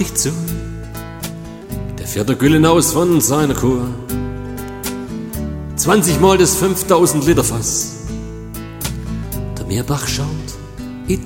nicht zu. Der fährt der Güllen aus von seiner Kur. 20 Mal das 5000 Liter Fass. Der Meerbach schaut